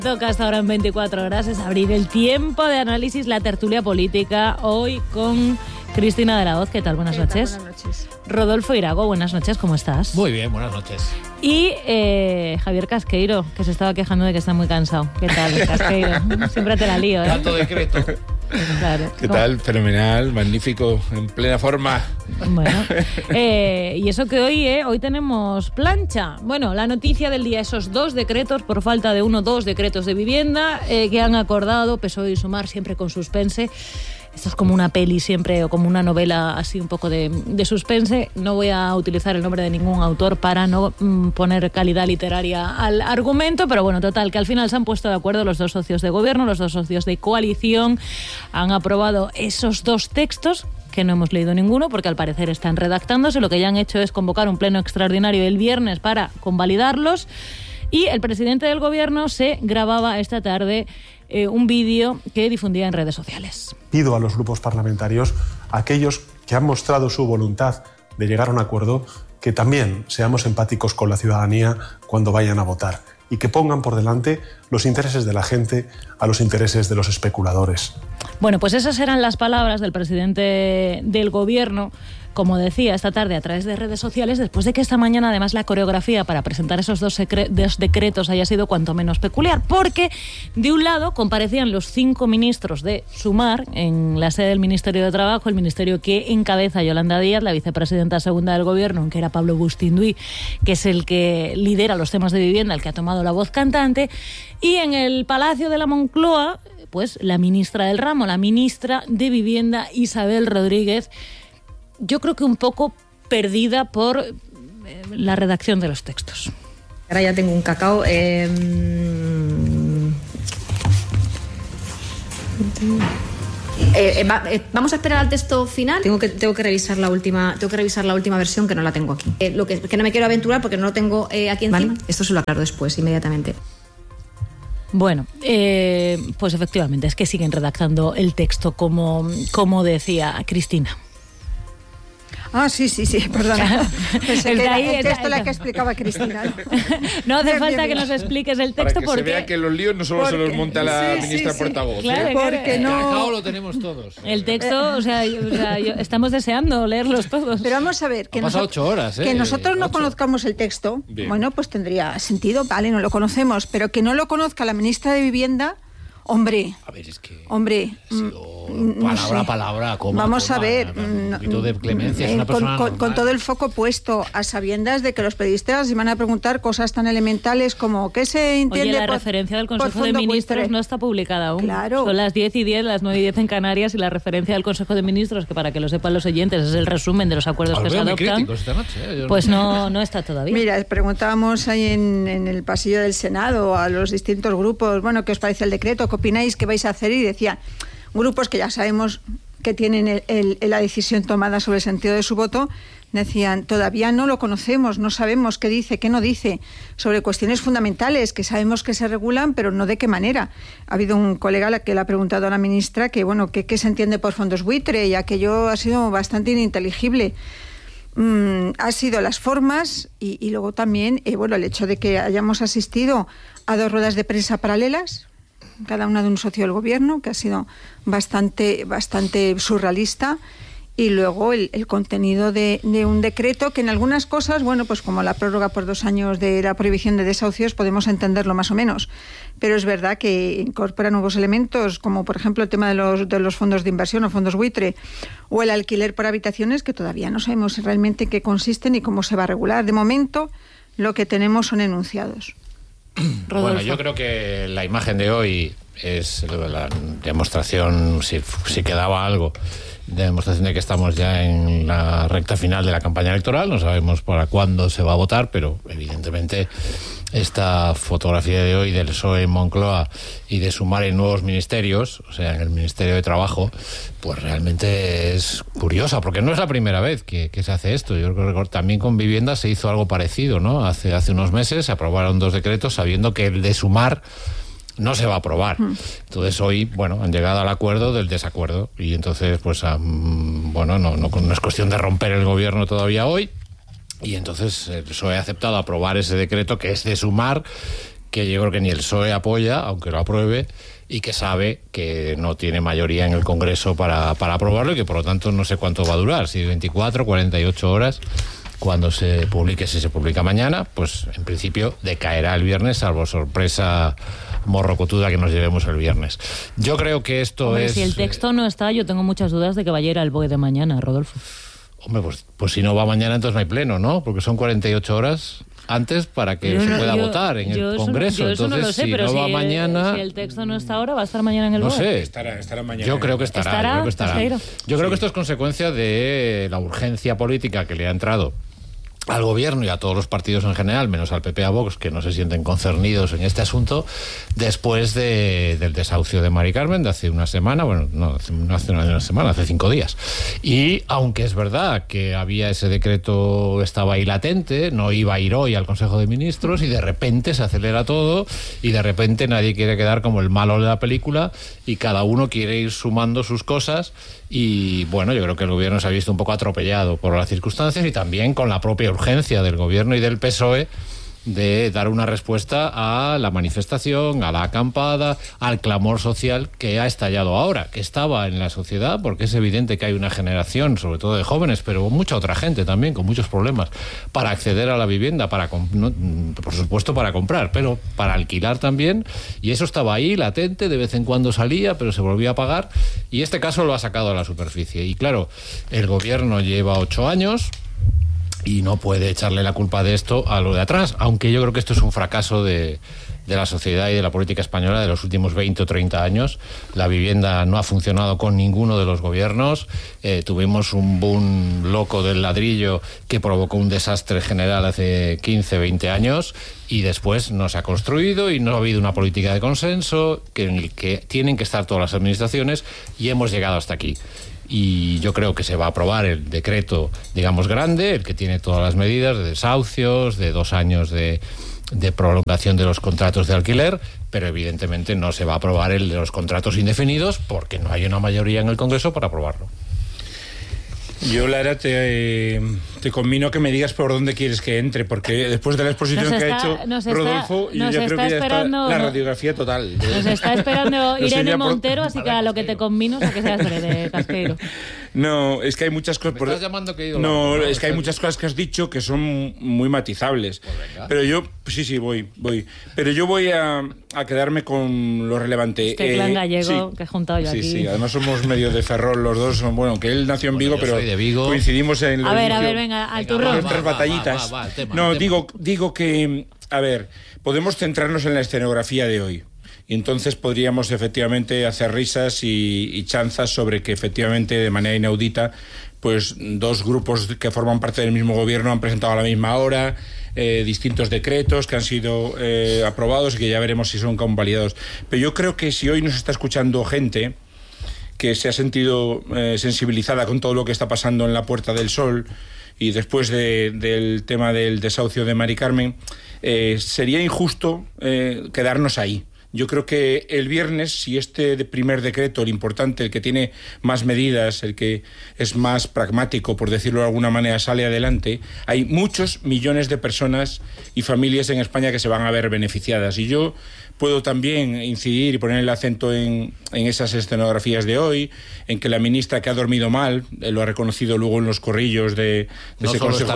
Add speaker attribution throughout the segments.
Speaker 1: Toca hasta ahora en 24 horas es abrir el tiempo de análisis, la tertulia política, hoy con Cristina de la Hoz. ¿Qué tal? Buenas noches.
Speaker 2: Buenas noches.
Speaker 1: Rodolfo Irago, buenas noches, ¿cómo estás?
Speaker 3: Muy bien, buenas noches.
Speaker 1: Y Javier Casqueiro, que se estaba quejando de que está muy cansado. ¿Qué tal, Casqueiro? Siempre te la lío, ¿eh?
Speaker 3: Tanto decreto.
Speaker 1: Claro.
Speaker 4: ¿Qué tal? Fenomenal, magnífico, en plena forma.
Speaker 1: Bueno, y eso que hoy tenemos plancha. Bueno, la noticia del día, esos dos decretos, por falta de dos decretos de vivienda que han acordado PSOE y Sumar, siempre con suspense. Esto es como una peli siempre, o como una novela así un poco de suspense. No voy a utilizar el nombre de ningún autor para no poner calidad literaria al argumento, pero bueno, total, que al final se han puesto de acuerdo los dos socios de gobierno, los dos socios de coalición, han aprobado esos dos textos, que no hemos leído ninguno, porque al parecer están redactándose. Lo que ya han hecho es convocar un pleno extraordinario el viernes para convalidarlos, y el presidente del gobierno se grababa esta tarde un vídeo que difundía en redes sociales.
Speaker 5: Pido a los grupos parlamentarios, a aquellos que han mostrado su voluntad de llegar a un acuerdo, que también seamos empáticos con la ciudadanía cuando vayan a votar y que pongan por delante los intereses de la gente a los intereses de los especuladores.
Speaker 1: Bueno, pues esas eran las palabras del presidente del gobierno, como decía, esta tarde a través de redes sociales, después de que esta mañana además la coreografía para presentar esos dos decretos haya sido cuanto menos peculiar, porque de un lado comparecían los 5 ministros de Sumar en la sede del Ministerio de Trabajo, el ministerio que encabeza Yolanda Díaz, la vicepresidenta segunda del gobierno, que era Pablo Bustinduy, que es el que lidera los temas de vivienda, el que ha tomado la voz cantante, y en el Palacio de la Moncloa, pues la ministra del ramo, la ministra de Vivienda, Isabel Rodríguez, yo creo que un poco perdida por la redacción de los textos.
Speaker 2: Ahora ya tengo un cacao. Vamos a esperar al texto final. Tengo que revisar la última versión, que no la tengo aquí. Lo que no me quiero aventurar porque no lo tengo aquí encima. ¿Vale? Esto se lo aclaro después, inmediatamente.
Speaker 1: Bueno, pues efectivamente, es que siguen redactando el texto como decía Cristina.
Speaker 6: Ah, sí, perdona. Pensé que era el texto la que explicaba Cristina.
Speaker 1: No hace falta que nos expliques el texto,
Speaker 4: para que se vea que los líos no solo se los monta la ministra portavoz.
Speaker 1: Claro,
Speaker 6: porque
Speaker 3: El
Speaker 6: no...
Speaker 3: cacao lo tenemos todos.
Speaker 1: El texto, estamos deseando leerlos todos.
Speaker 6: Pero vamos a ver, que,
Speaker 3: 8 horas,
Speaker 6: que nosotros no conozcamos el texto, bien. Bueno, pues tendría sentido, vale, no lo conocemos, pero que no lo conozca la ministra de Vivienda... Hombre,
Speaker 3: a ver, es que palabra, coma,
Speaker 6: vamos a ver,
Speaker 3: un poquito de clemencia, es una persona
Speaker 6: con todo el foco puesto a sabiendas de que los periodistas iban a preguntar cosas tan elementales como ¿qué se entiende?
Speaker 1: Oye, la referencia del Consejo de Ministros buitre no está publicada aún.
Speaker 6: Claro.
Speaker 1: Son las 10:10, las 9:10 en Canarias, y la referencia del Consejo de Ministros, que para que lo sepan los oyentes es el resumen de los acuerdos que se adoptan, pues no está todavía.
Speaker 6: Mira, preguntábamos ahí en el pasillo del Senado a los distintos grupos, bueno, ¿qué os parece el decreto? ¿Qué opináis? ¿Qué vais a hacer? Y decían grupos que ya sabemos que tienen la decisión tomada sobre el sentido de su voto, decían, todavía no lo conocemos, no sabemos qué dice, qué no dice, sobre cuestiones fundamentales que sabemos que se regulan, pero no de qué manera. Ha habido un colega que le ha preguntado a la ministra que, bueno, qué se entiende por fondos buitre, y aquello ha sido bastante ininteligible. Ha sido las formas y luego también, el hecho de que hayamos asistido a 2 ruedas de prensa paralelas, cada una de un socio del gobierno, que ha sido bastante surrealista, y luego el contenido de un decreto que en algunas cosas, bueno, pues como la prórroga por 2 años de la prohibición de desahucios, podemos entenderlo más o menos, pero es verdad que incorpora nuevos elementos, como por ejemplo el tema de los fondos de inversión o fondos buitre, o el alquiler por habitaciones, que todavía no sabemos realmente en qué consisten y cómo se va a regular. De momento, lo que tenemos son enunciados.
Speaker 1: Rodolfo.
Speaker 3: Bueno, yo creo que la imagen de hoy es la demostración, si quedaba algo, de demostración de que estamos ya en la recta final de la campaña electoral. No sabemos para cuándo se va a votar, pero evidentemente esta fotografía de hoy del PSOE en Moncloa y de Sumar en nuevos ministerios, o sea, en el Ministerio de Trabajo, pues realmente es curiosa, porque no es la primera vez que se hace esto. Yo creo que también con vivienda se hizo algo parecido, ¿no? Hace unos meses se aprobaron 2 decretos sabiendo que el de Sumar no se va a aprobar. Entonces hoy, bueno, han llegado al acuerdo del desacuerdo, y entonces, pues, bueno, no es cuestión de romper el gobierno todavía hoy, y entonces el PSOE ha aceptado aprobar ese decreto que es de Sumar, que yo creo que ni el PSOE apoya, aunque lo apruebe, y que sabe que no tiene mayoría en el Congreso para aprobarlo y que por lo tanto no sé cuánto va a durar, si 24, 48 horas. Cuando se publique, si se publica mañana, pues en principio decaerá el viernes, salvo sorpresa morrocotuda que nos llevemos el viernes. Yo creo que esto es...
Speaker 1: Si el texto no está, yo tengo muchas dudas de que vaya a ir al BOE de mañana, Rodolfo.
Speaker 3: Hombre, pues si no va mañana, entonces no hay pleno, ¿no? Porque son 48 horas antes para que se pueda votar en el Congreso.
Speaker 1: Yo eso no lo sé,
Speaker 3: si
Speaker 1: pero
Speaker 3: no va mañana...
Speaker 1: si el texto no está ahora, ¿va a estar mañana en el BOE?
Speaker 3: No sé.
Speaker 4: Estará mañana.
Speaker 3: Yo creo que estará. Yo creo que esto es consecuencia de la urgencia política que le ha entrado al gobierno y a todos los partidos en general, menos al PP, a Vox, que no se sienten concernidos en este asunto, después del desahucio de Mari Carmen de hace una semana, bueno, no hace una semana, hace 5 días. Y aunque es verdad que había ese decreto, estaba ahí latente, no iba a ir hoy al Consejo de Ministros, y de repente se acelera todo, y de repente nadie quiere quedar como el malo de la película, y cada uno quiere ir sumando sus cosas, y bueno, yo creo que el gobierno se ha visto un poco atropellado por las circunstancias y también con la propia urgencia del gobierno y del PSOE de dar una respuesta a la manifestación, a la acampada, al clamor social que ha estallado ahora, que estaba en la sociedad, porque es evidente que hay una generación, sobre todo de jóvenes, pero mucha otra gente también, con muchos problemas, para acceder a la vivienda, por supuesto para comprar, pero para alquilar también, y eso estaba ahí, latente, de vez en cuando salía, pero se volvía a apagar, y este caso lo ha sacado a la superficie. Y claro, el gobierno lleva 8 años, y no puede echarle la culpa de esto a lo de atrás, aunque yo creo que esto es un fracaso de la sociedad y de la política española de los últimos 20 o 30 años. La vivienda no ha funcionado con ninguno de los gobiernos. Tuvimos un boom loco del ladrillo que provocó un desastre general hace 15, 20 años, y después no se ha construido y no ha habido una política de consenso en el que tienen que estar todas las administraciones, y hemos llegado hasta aquí. Y yo creo que se va a aprobar el decreto, digamos, grande, el que tiene todas las medidas de desahucios, de 2 años de prolongación de los contratos de alquiler, pero evidentemente no se va a aprobar el de los contratos indefinidos porque no hay una mayoría en el Congreso para aprobarlo.
Speaker 4: Yo, Lara, te conmino a que me digas por dónde quieres que entre, porque después de la exposición que ha hecho Rodolfo, yo creo que ya está la radiografía total.
Speaker 1: Nos está esperando Irene Montero, así que a lo que te convino es a que seas de Casqueiro.
Speaker 4: No, es que hay muchas cosas...
Speaker 3: ¿Me estás llamando que he ido?
Speaker 4: No, es que hay muchas cosas que has dicho que son muy matizables.
Speaker 3: Pues
Speaker 4: pero yo... Sí, voy. Pero yo voy a quedarme con lo relevante.
Speaker 1: Este clan gallego que he juntado yo aquí.
Speaker 4: Sí, además somos medio de Ferrol los dos. Bueno, que él nació en Vigo, pero
Speaker 3: soy de Vigo.
Speaker 4: Coincidimos en...
Speaker 1: A ver, venga, al turrón.
Speaker 4: Nuestras batallitas. Digo que... A ver, podemos centrarnos en la escenografía de hoy. Y entonces podríamos efectivamente hacer risas y chanzas sobre que efectivamente de manera inaudita pues 2 grupos que forman parte del mismo gobierno han presentado a la misma hora distintos decretos que han sido aprobados y que ya veremos si son convalidados. Pero yo creo que si hoy nos está escuchando gente que se ha sentido sensibilizada con todo lo que está pasando en la Puerta del Sol y después del tema del desahucio de Mari Carmen, sería injusto quedarnos ahí. Yo creo que el viernes, si este primer decreto, el importante, el que tiene más medidas, el que es más pragmático, por decirlo de alguna manera, sale adelante, hay muchos millones de personas y familias en España que se van a ver beneficiadas. Y yo puedo también incidir y poner el acento en esas escenografías de hoy, en que la ministra, que ha dormido mal, lo ha reconocido luego en los corrillos de ese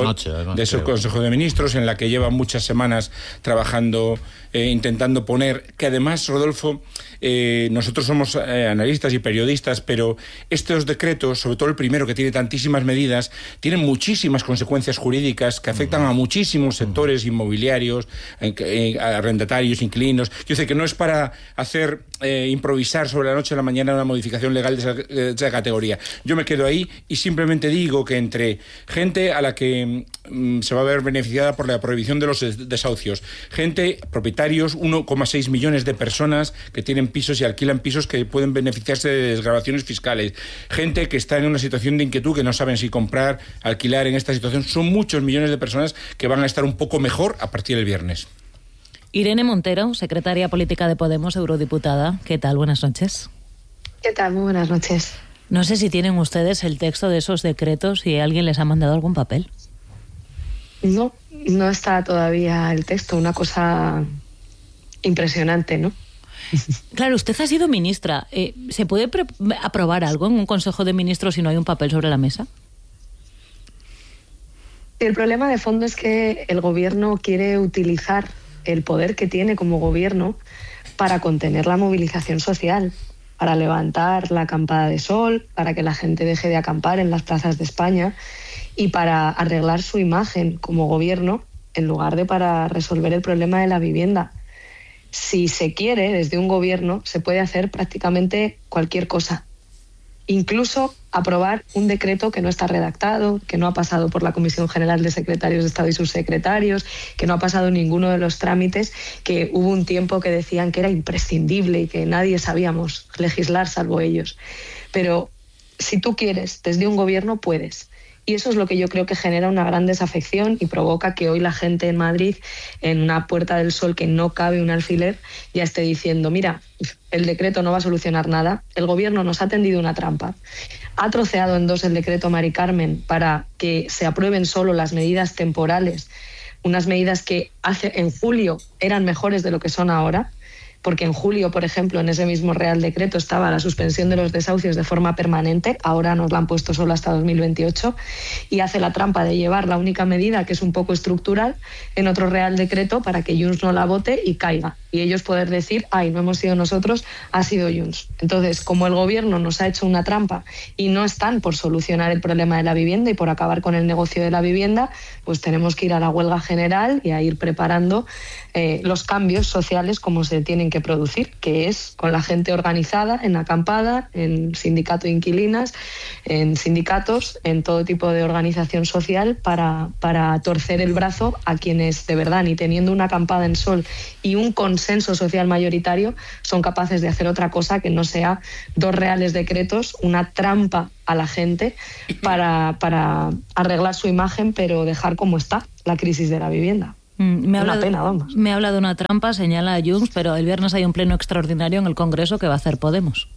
Speaker 4: Consejo de Ministros, en la que lleva muchas semanas trabajando, intentando poner, que además, Rodolfo, nosotros somos analistas y periodistas, pero estos decretos, sobre todo el primero, que tiene tantísimas medidas, tienen muchísimas consecuencias jurídicas que afectan a muchísimos sectores inmobiliarios, arrendatarios, inquilinos. Yo sé que no es para hacer improvisar sobre la noche a la mañana una modificación legal de esa categoría. Yo me quedo ahí y simplemente digo que entre gente a la que se va a ver beneficiada por la prohibición de los desahucios, gente, propietarios, 1,6 millones de personas que tienen pisos y alquilan pisos que pueden beneficiarse de desgravaciones fiscales, gente que está en una situación de inquietud, que no saben si comprar, alquilar en esta situación. Son muchos millones de personas que van a estar un poco mejor a partir del viernes.
Speaker 1: Irene Montero, secretaria política de Podemos, eurodiputada. ¿Qué tal? Buenas noches.
Speaker 7: ¿Qué tal? Muy buenas noches.
Speaker 1: No sé si tienen ustedes el texto de esos decretos y alguien les ha mandado algún papel.
Speaker 7: No está todavía el texto. Una cosa impresionante, ¿no?
Speaker 1: Claro, usted ha sido ministra. ¿Se puede aprobar algo en un Consejo de Ministros si no hay un papel sobre la mesa?
Speaker 7: El problema de fondo es que el gobierno quiere utilizar el poder que tiene como gobierno para contener la movilización social, para levantar la acampada de sol, para que la gente deje de acampar en las plazas de España y para arreglar su imagen como gobierno en lugar de para resolver el problema de la vivienda. Si se quiere, desde un gobierno, se puede hacer prácticamente cualquier cosa. Incluso aprobar un decreto que no está redactado, que no ha pasado por la Comisión General de Secretarios de Estado y Subsecretarios, que no ha pasado ninguno de los trámites, que hubo un tiempo que decían que era imprescindible y que nadie sabíamos legislar salvo ellos. Pero si tú quieres, desde un gobierno puedes. Y eso es lo que yo creo que genera una gran desafección y provoca que hoy la gente en Madrid, en una Puerta del Sol que no cabe un alfiler, ya esté diciendo, mira, el decreto no va a solucionar nada, el gobierno nos ha tendido una trampa, ha troceado en dos el decreto Mari Carmen para que se aprueben solo las medidas temporales, unas medidas que en julio eran mejores de lo que son ahora, porque en julio, por ejemplo, en ese mismo Real Decreto estaba la suspensión de los desahucios de forma permanente, ahora nos la han puesto solo hasta 2028, y hace la trampa de llevar la única medida, que es un poco estructural, en otro Real Decreto para que Junts no la vote y caiga. Y ellos poder decir, ay, no hemos sido nosotros, ha sido Junts. Entonces, como el gobierno nos ha hecho una trampa y no están por solucionar el problema de la vivienda y por acabar con el negocio de la vivienda, pues tenemos que ir a la huelga general y a ir preparando los cambios sociales como se tienen que producir, que es con la gente organizada, en acampada, en sindicato de inquilinas, en sindicatos, en todo tipo de organización social para torcer el brazo a quienes de verdad, ni teniendo una acampada en sol y un consenso social mayoritario, son capaces de hacer otra cosa que no sea dos reales decretos, una trampa a la gente para arreglar su imagen, pero dejar como está la crisis de la vivienda. Me habla
Speaker 1: de una trampa, señala Junts, pero el viernes hay un pleno extraordinario en el Congreso que va a hacer Podemos.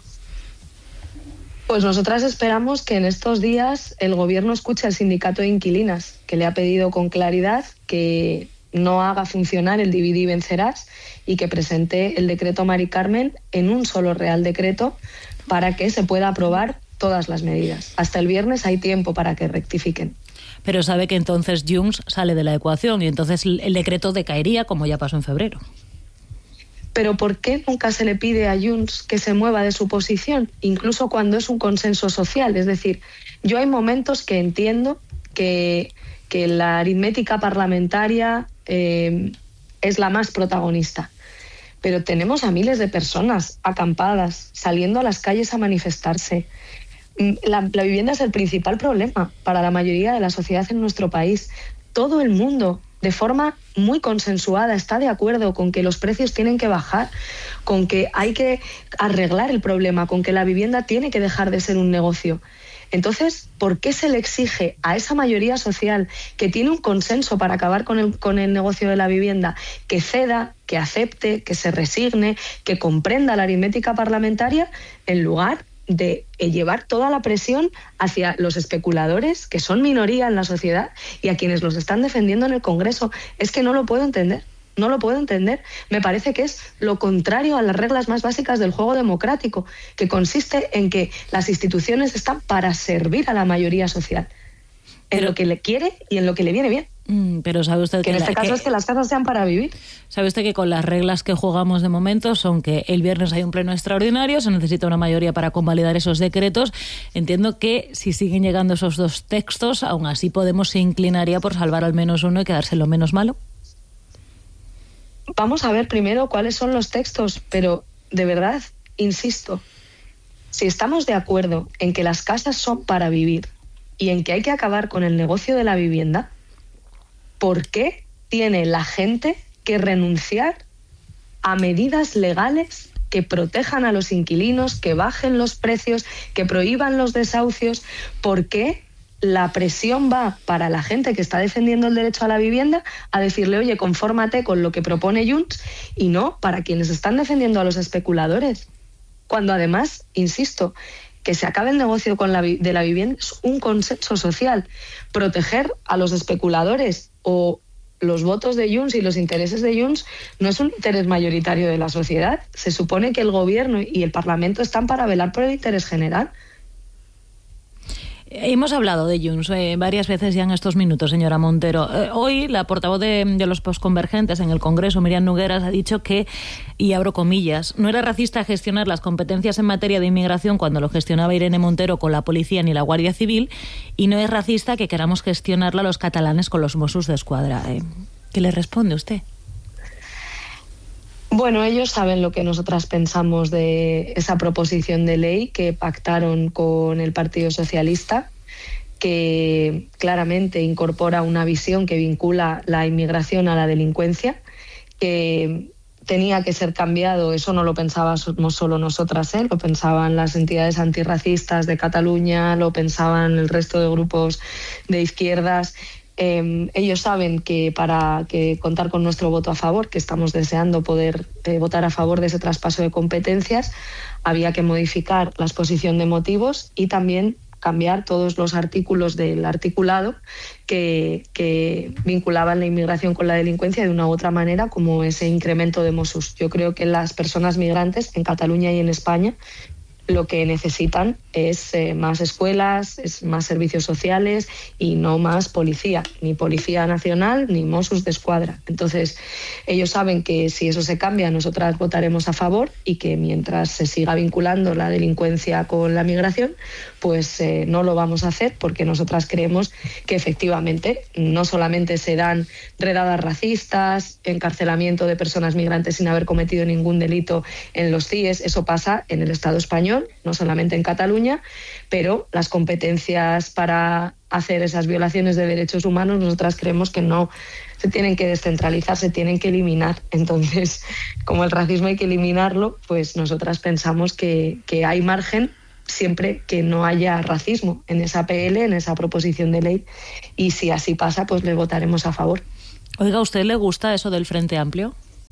Speaker 7: Pues nosotras esperamos que en estos días el gobierno escuche al sindicato de inquilinas, que le ha pedido con claridad que no haga funcionar el divide y vencerás y que presente el decreto Mari Carmen en un solo Real Decreto para que se pueda aprobar todas las medidas. Hasta el viernes hay tiempo para que rectifiquen.
Speaker 1: Pero sabe que entonces Junts sale de la ecuación y entonces el decreto decaería, como ya pasó en febrero.
Speaker 7: Pero ¿por qué nunca se le pide a Junts que se mueva de su posición, incluso cuando es un consenso social? Es decir, yo hay momentos que entiendo que la aritmética parlamentaria es la más protagonista. Pero tenemos a miles de personas acampadas, saliendo a las calles a manifestarse. La vivienda es el principal problema para la mayoría de la sociedad en nuestro país. Todo el mundo, de forma muy consensuada, está de acuerdo con que los precios tienen que bajar, con que hay que arreglar el problema, con que la vivienda tiene que dejar de ser un negocio. Entonces, ¿por qué se le exige a esa mayoría social que tiene un consenso para acabar con el negocio de la vivienda que ceda, que acepte, que se resigne, que comprenda la aritmética parlamentaria en lugar de llevar toda la presión hacia los especuladores, que son minoría en la sociedad, y a quienes los están defendiendo en el Congreso? Es que no lo puedo entender. No lo puedo entender. Me parece que es lo contrario a las reglas más básicas del juego democrático, que consiste en que las instituciones están para servir a la mayoría social, en lo que le quiere y en lo que le viene bien.
Speaker 1: Pero sabe usted
Speaker 7: que en este caso es que las casas sean para vivir.
Speaker 1: Sabe usted que con las reglas que jugamos de momento son que el viernes hay un pleno extraordinario, se necesita una mayoría para convalidar esos decretos. Entiendo que si siguen llegando esos dos textos, aún así Podemos se inclinaría por salvar al menos uno y quedarse lo menos malo.
Speaker 7: Vamos a ver primero cuáles son los textos, pero de verdad, insisto, si estamos de acuerdo en que las casas son para vivir y en que hay que acabar con el negocio de la vivienda, ¿por qué tiene la gente que renunciar a medidas legales que protejan a los inquilinos, que bajen los precios, que prohíban los desahucios? ¿Por qué la presión va para la gente que está defendiendo el derecho a la vivienda a decirle, oye, confórmate con lo que propone Junts, y no para quienes están defendiendo a los especuladores? Cuando además, insisto, que se acabe el negocio de la vivienda es un consenso social. Proteger a los especuladores o los votos de Junts y los intereses de Junts no es un interés mayoritario de la sociedad. Se supone que el gobierno y el Parlamento están para velar por el interés general.
Speaker 1: Hemos hablado de Junts varias veces ya en estos minutos, señora Montero. Hoy la portavoz de los posconvergentes en el Congreso, Míriam Nogueras, ha dicho que, y abro comillas, no era racista gestionar las competencias en materia de inmigración cuando lo gestionaba Irene Montero con la policía ni la Guardia Civil, y no es racista que queramos gestionarla los catalanes con los Mossos d'Esquadra. ¿Qué le responde usted?
Speaker 7: Bueno, ellos saben lo que nosotras pensamos de esa proposición de ley que pactaron con el Partido Socialista, que claramente incorpora una visión que vincula la inmigración a la delincuencia, que tenía que ser cambiado. Eso no lo pensábamos solo nosotras, lo pensaban las entidades antirracistas de Cataluña, lo pensaban el resto de grupos de izquierdas. Ellos saben que para contar con nuestro voto a favor, que estamos deseando poder votar a favor de ese traspaso de competencias, había que modificar la exposición de motivos y también cambiar todos los artículos del articulado que vinculaban la inmigración con la delincuencia de una u otra manera, como ese incremento de Mossos. Yo creo que las personas migrantes en Cataluña y en España lo que necesitan es más escuelas, es más servicios sociales y no más policía, ni Policía Nacional ni Mossos d'Esquadra. Entonces, ellos saben que si eso se cambia, nosotras votaremos a favor y que mientras se siga vinculando la delincuencia con la migración, pues no lo vamos a hacer, porque nosotras creemos que efectivamente no solamente se dan redadas racistas, encarcelamiento de personas migrantes sin haber cometido ningún delito en los CIES, eso pasa en el Estado español, no solamente en Cataluña, pero las competencias para hacer esas violaciones de derechos humanos, nosotras creemos que no se tienen que descentralizar, se tienen que eliminar. Entonces, como el racismo hay que eliminarlo, pues nosotras pensamos que hay margen siempre que no haya racismo en esa PL, en esa proposición de ley, y si así pasa, pues le votaremos a favor.
Speaker 1: Oiga, ¿a usted le gusta eso del Frente Amplio?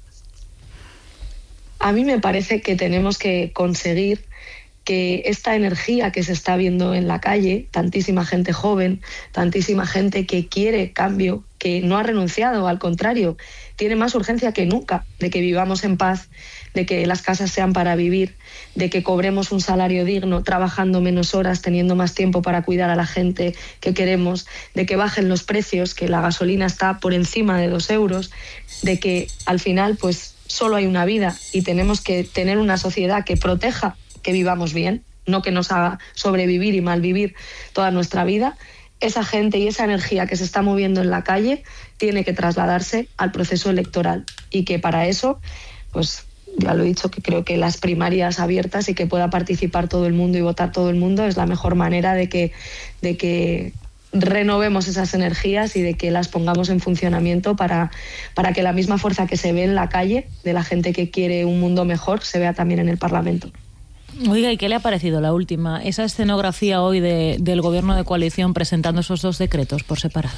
Speaker 7: A mí me parece que tenemos que conseguir que esta energía que se está viendo en la calle, tantísima gente joven, tantísima gente que quiere cambio, que no ha renunciado, al contrario, tiene más urgencia que nunca de que vivamos en paz, de que las casas sean para vivir, de que cobremos un salario digno, trabajando menos horas, teniendo más tiempo para cuidar a la gente que queremos, de que bajen los precios, que la gasolina está por encima de 2 euros, de que al final pues solo hay una vida y tenemos que tener una sociedad que proteja que vivamos bien, no que nos haga sobrevivir y malvivir toda nuestra vida. Esa gente y esa energía que se está moviendo en la calle tiene que trasladarse al proceso electoral, y que para eso, pues ya lo he dicho, que creo que las primarias abiertas y que pueda participar todo el mundo y votar todo el mundo es la mejor manera de que renovemos esas energías y de que las pongamos en funcionamiento para que la misma fuerza que se ve en la calle de la gente que quiere un mundo mejor se vea también en el Parlamento.
Speaker 1: Oiga, ¿y qué le ha parecido la última? Esa escenografía hoy del gobierno de coalición presentando esos 2 decretos por separado.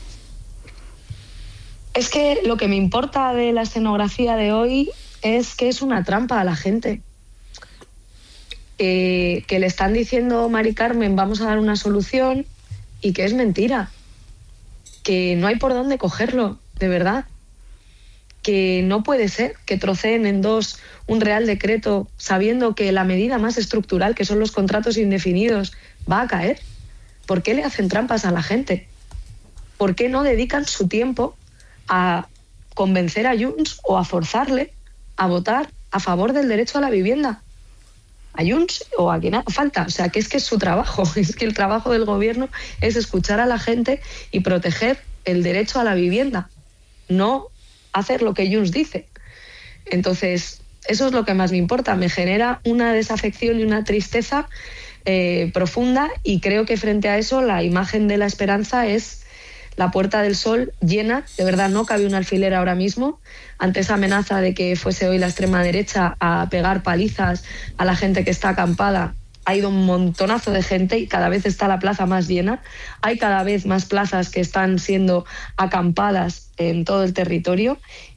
Speaker 7: Es que lo que me importa de la escenografía de hoy es que es una trampa a la gente. Que le están diciendo, Mari Carmen, vamos a dar una solución, y que es mentira. Que no hay por dónde cogerlo, de verdad. Que no puede ser que troceen en 2 un Real Decreto sabiendo que la medida más estructural, que son los contratos indefinidos, va a caer. ¿Por qué le hacen trampas a la gente? ¿Por qué no dedican su tiempo a convencer a Junts o a forzarle a votar a favor del derecho a la vivienda? A Junts o a quien haga falta. O sea, que es su trabajo. Es que el trabajo del gobierno es escuchar a la gente y proteger el derecho a la vivienda, no hacer lo que Junts dice. Entonces, eso es lo que más me importa. Me genera una desafección y una tristeza profunda, y creo que frente a eso la imagen de la esperanza es la Puerta del Sol llena. De verdad, no cabe un alfiler ahora mismo ante esa amenaza de que fuese hoy la extrema derecha a pegar palizas a la gente que está acampada. Ha ido un montonazo de gente y cada vez está la plaza más llena. Hay cada vez más plazas que están siendo acampadas en todo el territorio,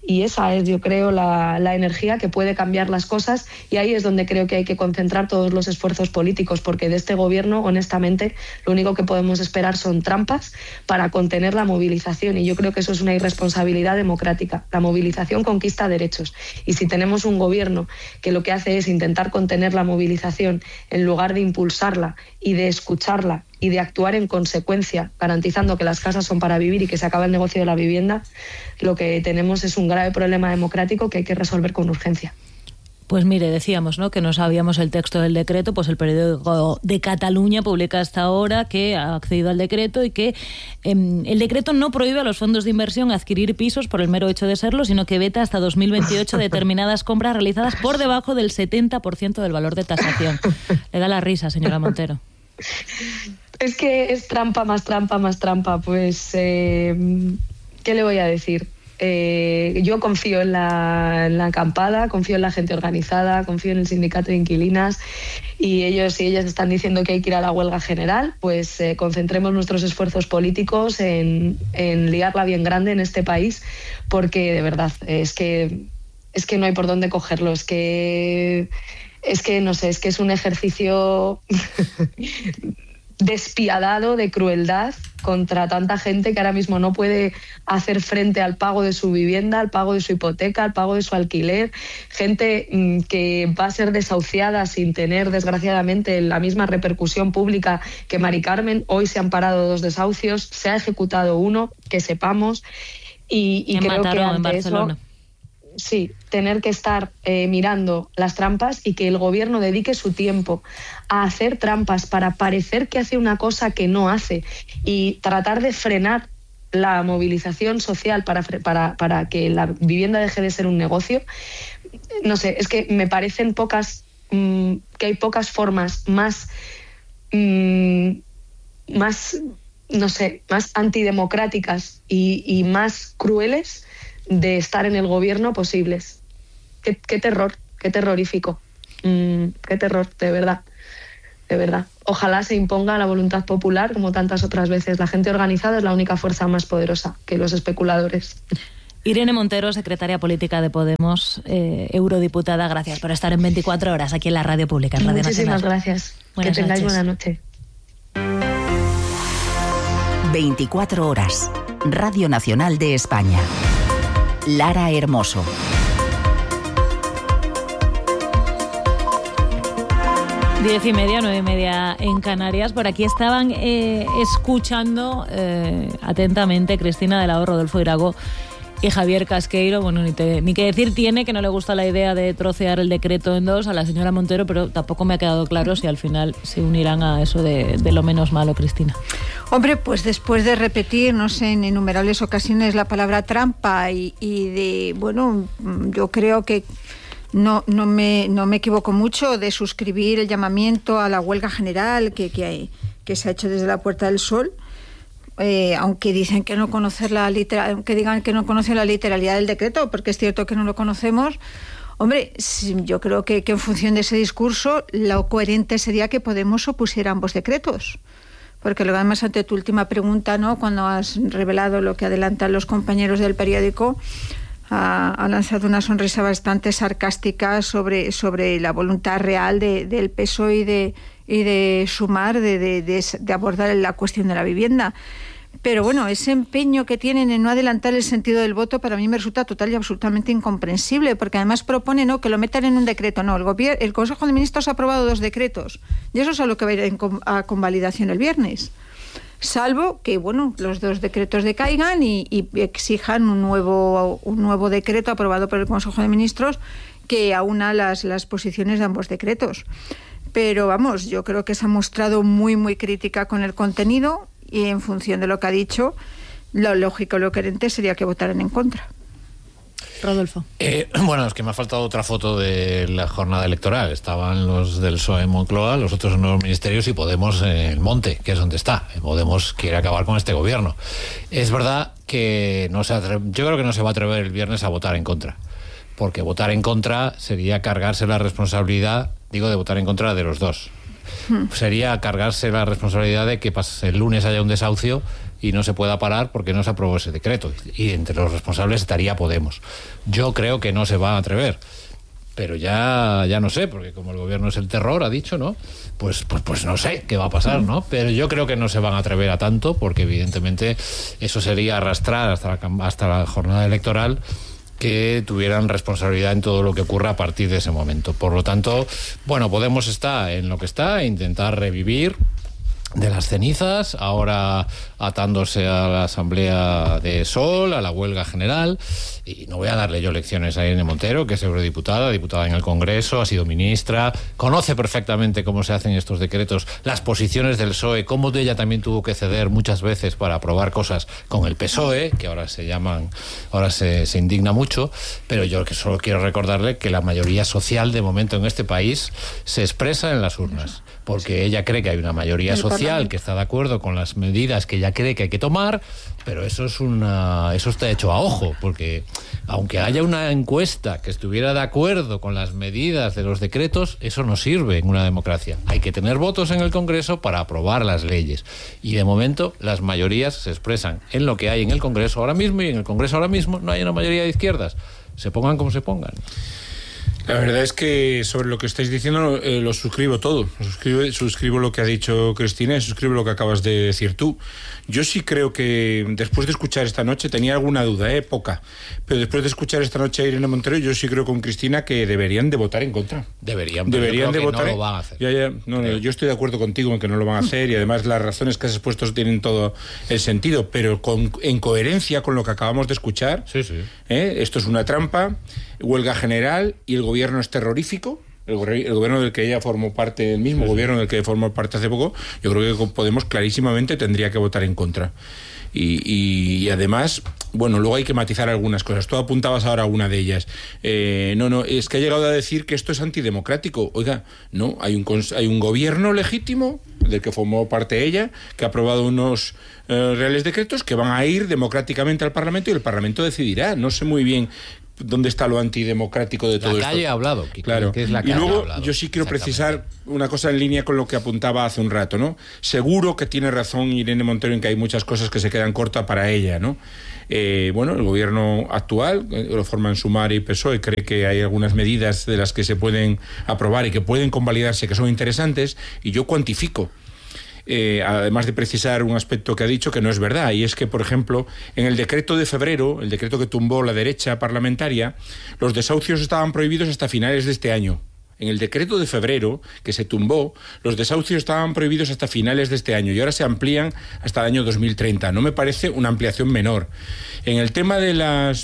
Speaker 7: y esa es, yo creo, la energía que puede cambiar las cosas, y ahí es donde creo que hay que concentrar todos los esfuerzos políticos, porque de este gobierno, honestamente, lo único que podemos esperar son trampas para contener la movilización, y yo creo que eso es una irresponsabilidad democrática. La movilización conquista derechos, y si tenemos un gobierno que lo que hace es intentar contener la movilización en lugar de impulsarla y de escucharla y de actuar en consecuencia, garantizando que las casas son para vivir y que se acaba el negocio de la vivienda, lo que tenemos es un grave problema democrático que hay que resolver con urgencia.
Speaker 1: Pues mire, decíamos, ¿no?, que no sabíamos el texto del decreto, pues el periódico de Cataluña publica hasta ahora que ha accedido al decreto y que el decreto no prohíbe a los fondos de inversión adquirir pisos por el mero hecho de serlo, sino que veta hasta 2028 determinadas compras realizadas por debajo del 70% del valor de tasación. Le da la risa, señora Montero.
Speaker 7: Es que es trampa más trampa más trampa. Pues, ¿qué le voy a decir? Yo confío en la acampada, confío en la gente organizada, confío en el sindicato de inquilinas, y ellos y ellas están diciendo que hay que ir a la huelga general. Pues concentremos nuestros esfuerzos políticos en liarla bien grande en este país, porque de verdad es que no hay por dónde cogerlo. Es que no sé, es que es un ejercicio despiadado de crueldad contra tanta gente que ahora mismo no puede hacer frente al pago de su vivienda, al pago de su hipoteca, al pago de su alquiler, gente que va a ser desahuciada sin tener, desgraciadamente, la misma repercusión pública que Mari Carmen. Hoy se han parado 2 desahucios, se ha ejecutado uno, que sepamos, y creo que ante eso, sí, tener que estar mirando las trampas, y que el gobierno dedique su tiempo a hacer trampas para parecer que hace una cosa que no hace, y tratar de frenar la movilización social para que la vivienda deje de ser un negocio. No sé, es que me parecen que hay pocas formas más antidemocráticas y más crueles de estar en el gobierno posibles. Qué terror, qué terrorífico, qué terror, de verdad. Ojalá se imponga la voluntad popular, como tantas otras veces. La gente organizada es la única fuerza más poderosa que los especuladores.
Speaker 1: Irene Montero, secretaria política de Podemos, eurodiputada, gracias por estar en 24 horas aquí en la Radio Pública, en Radio
Speaker 7: Muchísimas
Speaker 1: Nacional.
Speaker 7: Gracias.
Speaker 1: Buenas
Speaker 7: que tengáis
Speaker 1: noches.
Speaker 7: buena noche.
Speaker 8: 24 horas. Radio Nacional de España. Lara Hermoso.
Speaker 1: Diez y media, 9:30 en Canarias. Por aquí estaban escuchando atentamente Cristina del Ahorro, Rodolfo Irago y Javier Casqueiro. Bueno, ni que decir tiene que no le gusta la idea de trocear el decreto en 2 a la señora Montero, pero tampoco me ha quedado claro si al final se unirán a eso de lo menos malo, Cristina.
Speaker 6: Hombre, pues después de repetir, no sé, en innumerables ocasiones la palabra trampa y de, bueno, yo creo que no me equivoco mucho de suscribir el llamamiento a la huelga general que se ha hecho desde la Puerta del Sol. Aunque dicen que no conocer aunque digan que no conocen la literalidad del decreto, porque es cierto que no lo conocemos. Hombre, yo creo que en función de ese discurso, lo coherente sería que Podemos opusiera ambos decretos. Porque lo además, ante tu última pregunta, ¿no?, cuando has revelado lo que adelantan los compañeros del periódico, ha lanzado una sonrisa bastante sarcástica sobre la voluntad real del PSOE y de Sumar de abordar la cuestión de la vivienda. Pero bueno, ese empeño que tienen en no adelantar el sentido del voto para mí me resulta total y absolutamente incomprensible, porque además propone, ¿no?, que lo metan en un decreto. No, el Consejo de Ministros ha aprobado 2 decretos y eso es a lo que va a ir a convalidación el viernes. Salvo que, bueno, los 2 decretos decaigan y exijan un nuevo decreto aprobado por el Consejo de Ministros que aúna las posiciones de ambos decretos. Pero vamos, yo creo que se ha mostrado muy, muy crítica con el contenido, y en función de lo que ha dicho, lo lógico, lo coherente sería que votaran en contra.
Speaker 1: Rodolfo.
Speaker 3: Bueno, es que me ha faltado otra foto de la jornada electoral. Estaban los del PSOE en Moncloa, los otros en los ministerios, y Podemos en el Monte, que es donde está. Podemos quiere acabar con este gobierno. Es verdad que yo creo que no se va a atrever el viernes a votar en contra, porque votar en contra sería cargarse la responsabilidad, de votar en contra de los dos. Sería cargarse la responsabilidad de que el lunes haya un desahucio y no se pueda parar porque no se aprobó ese decreto. Y entre los responsables estaría Podemos. Yo creo que no se va a atrever. Pero ya no sé, porque como el gobierno es el terror, ha dicho, ¿no? Pues no sé qué va a pasar, ¿no? Pero yo creo que no se van a atrever a tanto, porque evidentemente eso sería arrastrar hasta la jornada electoral que tuvieran responsabilidad en todo lo que ocurra a partir de ese momento. Por lo tanto, bueno, Podemos está en lo que está, intentar revivir de las cenizas, ahora atándose a la asamblea de Sol, a la huelga general, y no voy a darle yo lecciones a Irene Montero, que es eurodiputada, diputada en el Congreso, ha sido ministra, conoce perfectamente cómo se hacen estos decretos, las posiciones del PSOE, cómo ella también tuvo que ceder muchas veces para aprobar cosas con el PSOE, que ahora se indigna mucho, pero yo que solo quiero recordarle que la mayoría social de momento en este país se expresa en las urnas, porque ella cree que hay una mayoría social que está de acuerdo con las medidas que ella cree que hay que tomar, pero eso está hecho a ojo, porque aunque haya una encuesta que estuviera de acuerdo con las medidas de los decretos, eso no sirve en una democracia. Hay que tener votos en el Congreso para aprobar las leyes. Y de momento las mayorías se expresan en lo que hay en el Congreso ahora mismo, y en el Congreso ahora mismo no hay una mayoría de izquierdas. Se pongan como se pongan.
Speaker 4: La verdad es que sobre lo que estáis diciendo lo suscribo todo. Suscribo lo que ha dicho Cristina y suscribo lo que acabas de decir tú. Yo sí creo que después de escuchar esta noche, tenía alguna duda, poca, pero después de escuchar esta noche a Irene Montero, yo sí creo con Cristina que deberían de votar en contra.
Speaker 3: Deberían de votar. No lo van a hacer.
Speaker 4: Yo estoy de acuerdo contigo en que no lo van a hacer, y además las razones que has expuesto tienen todo el sentido, pero en coherencia con lo que acabamos de escuchar.
Speaker 3: Sí.
Speaker 4: Esto es una trampa, huelga general, y el gobierno es terrorífico. El gobierno del que ella formó parte, el mismo gobierno del que formó parte hace poco, yo creo que Podemos clarísimamente tendría que votar en contra. Y además, bueno, luego hay que matizar algunas cosas. Tú apuntabas ahora a una de ellas. Es que ha llegado a decir que esto es antidemocrático. Oiga, no, hay un gobierno legítimo del que formó parte ella, que ha aprobado unos reales decretos que van a ir democráticamente al Parlamento, y el Parlamento decidirá. No sé muy bien dónde está lo antidemocrático de todo esto.
Speaker 3: La calle ha hablado.
Speaker 4: Claro.
Speaker 3: Que es la calle
Speaker 4: y luego
Speaker 3: hablado.
Speaker 4: Yo sí quiero precisar una cosa en línea con lo que apuntaba hace un rato, ¿no? Seguro que tiene razón Irene Montero en que hay muchas cosas que se quedan cortas para ella, ¿no? El gobierno actual, lo forman Sumar y PSOE, cree que hay algunas medidas de las que se pueden aprobar y que pueden convalidarse, que son interesantes, y yo cuantifico. Además de precisar un aspecto que ha dicho que no es verdad, y es que, por ejemplo, en el decreto de febrero, el decreto que tumbó la derecha parlamentaria, los desahucios estaban prohibidos hasta finales de este año. En el decreto de febrero, que se tumbó, los desahucios estaban prohibidos hasta finales de este año, y ahora se amplían hasta el año 2030. No me parece una ampliación menor. En el tema de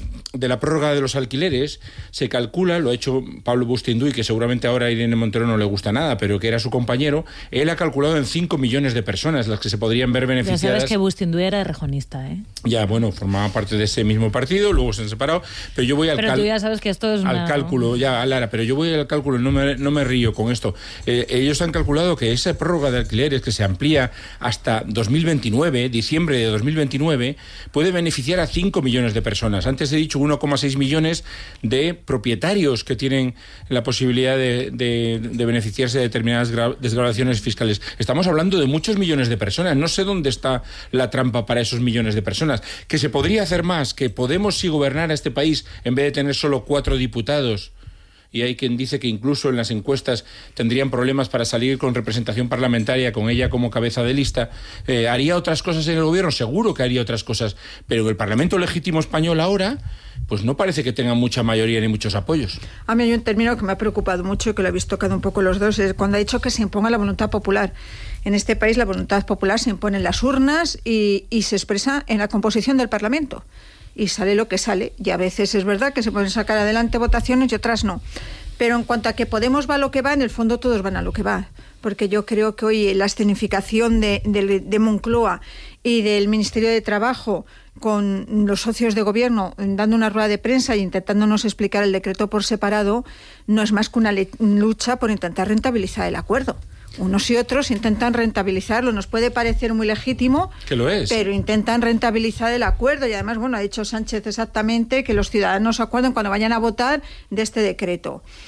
Speaker 4: la prórroga de los alquileres, se calcula, lo ha hecho Pablo Bustinduy, que seguramente ahora a Irene Montero no le gusta nada, pero que era su compañero, él ha calculado en 5 millones de personas las que se podrían ver beneficiadas.
Speaker 1: Ya sabes que Bustinduy era rejonista, ¿eh?
Speaker 4: Ya, bueno, formaba parte de ese mismo partido, luego se han separado, pero yo voy al
Speaker 1: Pero tú ya sabes que esto es
Speaker 4: al cálculo, ya, Lara, pero yo voy al cálculo, no me río con esto. Ellos han calculado que esa prórroga de alquileres, que se amplía hasta 2029, diciembre de 2029, puede beneficiar a 5 millones de personas. Antes he dicho 1,6 millones de propietarios que tienen la posibilidad de beneficiarse de determinadas desgravaciones fiscales. Estamos hablando de muchos millones de personas. No sé dónde está la trampa para esos millones de personas. Que se podría hacer más, que Podemos sí gobernar a este país en vez de tener solo 4 diputados. Y hay quien dice que incluso en las encuestas tendrían problemas para salir con representación parlamentaria, con ella como cabeza de lista. ¿Haría otras cosas en el gobierno? Seguro que haría otras cosas, pero en el Parlamento legítimo español ahora, pues no parece que tenga mucha mayoría ni muchos apoyos.
Speaker 6: A mí hay un término que me ha preocupado mucho y que lo habéis tocado un poco los dos, es cuando ha dicho que se imponga la voluntad popular. En este país la voluntad popular se impone en las urnas y se expresa en la composición del Parlamento. Y sale lo que sale, y a veces es verdad que se pueden sacar adelante votaciones y otras no. Pero en cuanto a que Podemos va a lo que va, en el fondo todos van a lo que va, porque yo creo que hoy la escenificación de Moncloa y del Ministerio de Trabajo con los socios de gobierno dando una rueda de prensa e intentándonos explicar el decreto por separado no es más que una lucha por intentar rentabilizar el acuerdo. Unos y otros intentan rentabilizarlo. Nos puede parecer muy legítimo,
Speaker 4: que lo es,
Speaker 6: pero intentan rentabilizar el acuerdo. Y además, bueno, ha dicho Sánchez exactamente que los ciudadanos acuerden cuando vayan a votar de este decreto.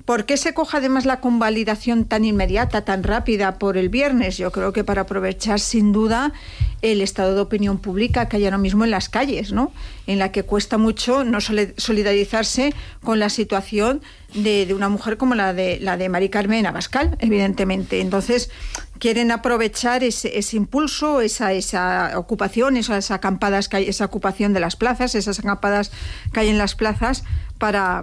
Speaker 6: ¿Por qué se coja además la convalidación tan inmediata, tan rápida por el viernes? Yo creo que para aprovechar sin duda el estado de opinión pública que hay ahora mismo en las calles, ¿no? En la que cuesta mucho no solidarizarse con la situación de una mujer como la de Mari Carmen Abascal, evidentemente. Entonces quieren aprovechar ese impulso, esa ocupación, esas acampadas que hay, esa ocupación de las plazas, esas acampadas que hay en las plazas para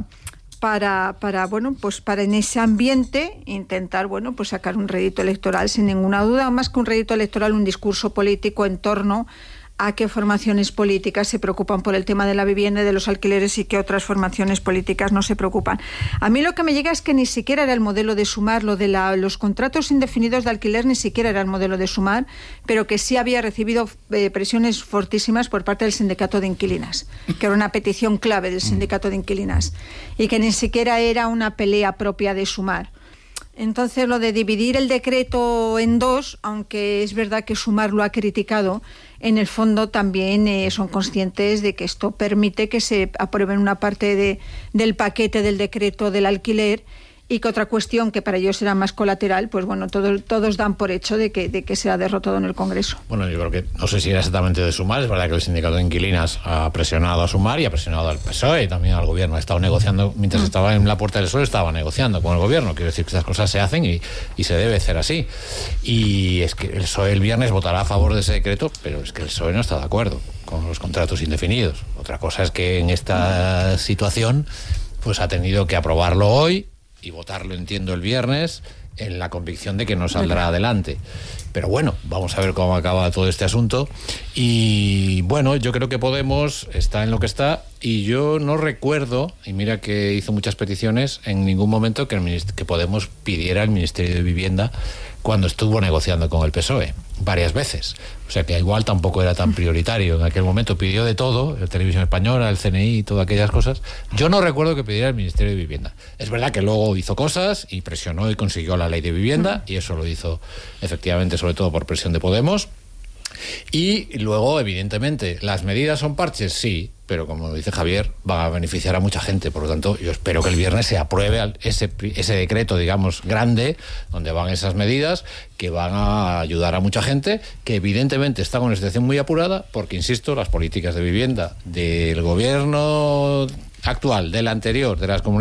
Speaker 6: en ese ambiente intentar sacar un rédito electoral sin ninguna duda, más que un rédito electoral, un discurso político en torno a qué formaciones políticas se preocupan por el tema de la vivienda y de los alquileres y qué otras formaciones políticas no se preocupan. A mí lo que me llega es que ni siquiera era el modelo de Sumar, lo de los contratos indefinidos de alquiler ni siquiera era el modelo de Sumar, pero que sí había recibido presiones fortísimas por parte del sindicato de inquilinas, que era una petición clave del sindicato de inquilinas, y que ni siquiera era una pelea propia de Sumar. Entonces, lo de dividir el decreto en dos, aunque es verdad que Sumar lo ha criticado, en el fondo también son conscientes de que esto permite que se apruebe una parte del paquete del decreto del alquiler, y que otra cuestión que para ellos será más colateral, pues bueno, todos dan por hecho de que será derrotado en el Congreso.
Speaker 3: Bueno, yo creo que, no sé si era exactamente de Sumar, es verdad que el sindicato de inquilinas ha presionado a Sumar y ha presionado al PSOE y también al gobierno. Ha estado negociando, mientras estaba en la Puerta del Sol, estaba negociando con el gobierno. Quiero decir que esas cosas se hacen y se debe hacer así. Y es que el PSOE el viernes votará a favor de ese decreto, pero es que el PSOE no está de acuerdo con los contratos indefinidos. Otra cosa es que en esta situación pues ha tenido que aprobarlo hoy y votarlo, entiendo, el viernes, en la convicción de que no saldrá adelante. Pero bueno, vamos a ver cómo acaba todo este asunto. Y bueno, yo creo que Podemos está en lo que está, y yo no recuerdo, y mira que hizo muchas peticiones, en ningún momento que Podemos pidiera el Ministerio de Vivienda cuando estuvo negociando con el PSOE, varias veces. O sea que igual tampoco era tan prioritario. En aquel momento pidió de todo, la Televisión Española, el CNI, todas aquellas cosas. Yo no recuerdo que pidiera el Ministerio de Vivienda. Es verdad que luego hizo cosas y presionó y consiguió la ley de vivienda, y eso lo hizo efectivamente sobre todo por presión de Podemos. Y luego, evidentemente, ¿las medidas son parches? Sí, pero como dice Javier, va a beneficiar a mucha gente. Por lo tanto, yo espero que el viernes se apruebe ese decreto, digamos, grande, donde van esas medidas que van a ayudar a mucha gente, que evidentemente está con una situación muy apurada, porque, insisto, las políticas de vivienda del gobierno actual, del anterior, de las comunidades